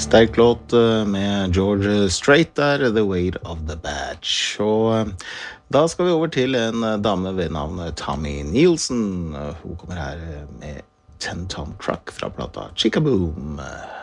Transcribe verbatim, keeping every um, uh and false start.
Sterk låt eh, med George Strait der, The Weight of the Badge. Og eh, da skal vi over til en eh, dame ved navn Tommy Nielsen. Eh, Hun kommer her eh, med Ten Ton Truck fra plata Chickaboom.